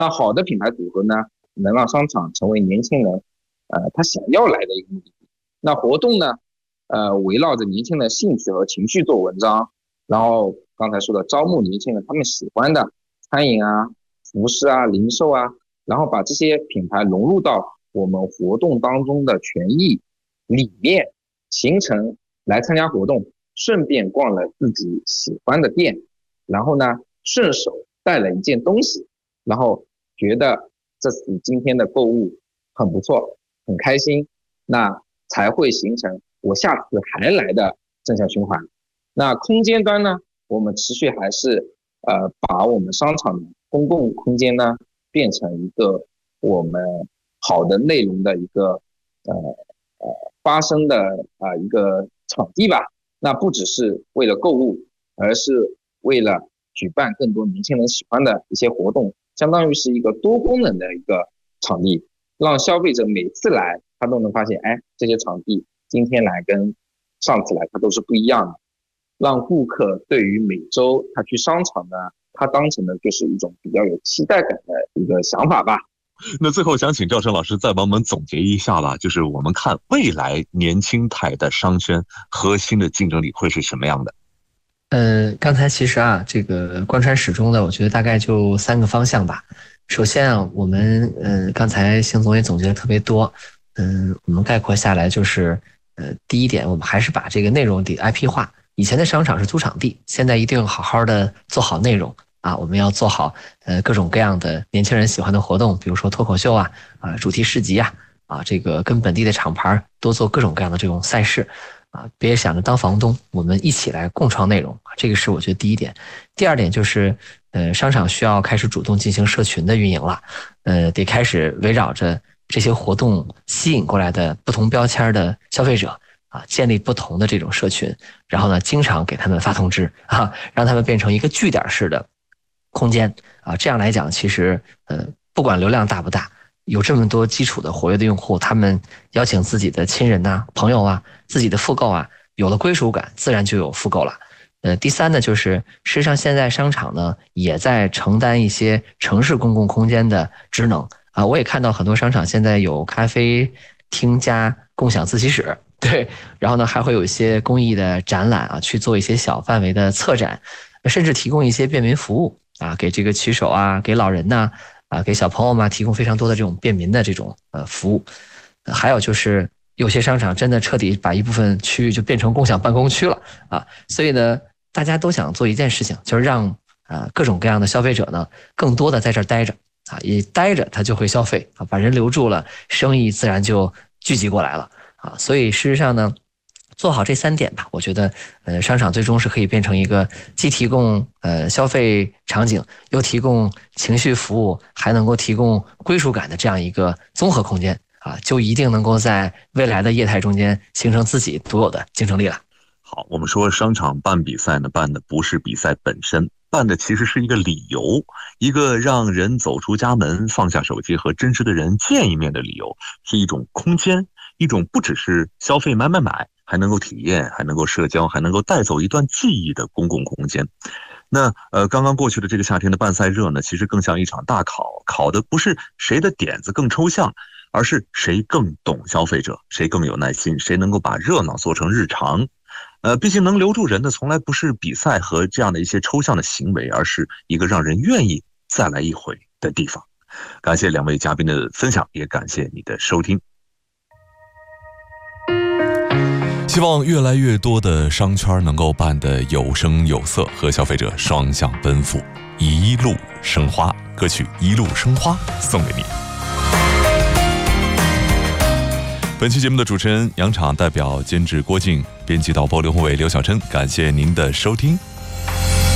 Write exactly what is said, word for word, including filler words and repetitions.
那好的品牌组合呢，能让商场成为年轻人呃他想要来的一个目的地。那活动呢，呃围绕着年轻人的兴趣和情绪做文章，然后刚才说的招募年轻人他们喜欢的餐饮啊、服饰啊、零售啊，然后把这些品牌融入到我们活动当中的权益里面，形成来参加活动，顺便逛了自己喜欢的店，然后呢顺手带了一件东西，然后觉得这次今天的购物很不错，很开心，那才会形成我下次还来的正向循环。那空间端呢，我们持续还是呃把我们商场的公共空间呢变成一个我们好的内容的一个呃呃发生的啊、呃、一个场地吧。那不只是为了购物，而是为了举办更多年轻人喜欢的一些活动，相当于是一个多功能的一个场地，让消费者每次来他都能发现，哎，这些场地今天来跟上次来它都是不一样的，让顾客对于每周他去商场呢，他当成的就是一种比较有期待感的一个想法吧。 那最后想请赵晨老师再帮我们总结一下吧，就是我们看未来年轻态的商圈核心的竞争力会是什么样的？ 呃，刚才其实啊，这个贯穿始终的，我觉得大概就三个方向吧。首先啊，我们呃刚才邢总也总结的特别多，嗯、呃，我们概括下来就是，呃，第一点，我们还是把这个内容得 I P 化。以前的商场是租场地，现在一定好好的做好内容啊，我们要做好呃各种各样的年轻人喜欢的活动，比如说脱口秀啊，啊主题市集啊，啊这个跟本地的厂牌多做各种各样的这种赛事。啊，别想着当房东，我们一起来共创内容，这个是我觉得第一点。第二点就是，呃，商场需要开始主动进行社群的运营了，呃，得开始围绕着这些活动吸引过来的不同标签的消费者啊，建立不同的这种社群，然后呢，经常给他们发通知啊，让他们变成一个据点式的空间啊，这样来讲，其实呃，不管流量大不大。有这么多基础的活跃的用户，他们邀请自己的亲人呐、朋友啊、自己的复购啊，有了归属感，自然就有复购了。呃，第三呢，就是事实上现在商场呢也在承担一些城市公共空间的职能啊。我也看到很多商场现在有咖啡厅加共享自习室，对，然后呢还会有一些公益的展览啊，去做一些小范围的策展，甚至提供一些便民服务啊，给这个骑手啊，给老人呐、啊。啊，给小朋友们提供非常多的这种便民的这种呃服务，呃、还有就是有些商场真的彻底把一部分区域就变成共享办公区了啊，所以呢，大家都想做一件事情，就是让啊、呃、各种各样的消费者呢，更多的在这儿待着啊，一待着他就会消费啊，把人留住了，生意自然就聚集过来了啊，所以事实上呢。做好这三点吧，我觉得，呃，商场最终是可以变成一个既提供呃消费场景，又提供情绪服务，还能够提供归属感的这样一个综合空间啊，就一定能够在未来的业态中间形成自己独有的竞争力了。 好，我们说商场办比赛呢，办的不是比赛本身，办的其实是一个理由，一个让人走出家门，放下手机和真实的人见一面的理由，是一种空间，一种不只是消费买买买。还能够体验，还能够社交，还能够带走一段记忆的公共空间。那呃，刚刚过去的这个夏天的办赛热呢，其实更像一场大考，考的不是谁的点子更抽象，而是谁更懂消费者，谁更有耐心，谁能够把热闹做成日常。呃，毕竟能留住人的从来不是比赛和这样的一些抽象的行为，而是一个让人愿意再来一回的地方。感谢两位嘉宾的分享，也感谢你的收听。 希望越来越多的商圈能够办得有声有色，和消费者双向奔赴，一路生花。歌曲《一路生花》送给你。本期节目的主持人杨昶，代表监制郭靖，编辑导播刘宏伟、刘晓琛，感谢您的收听，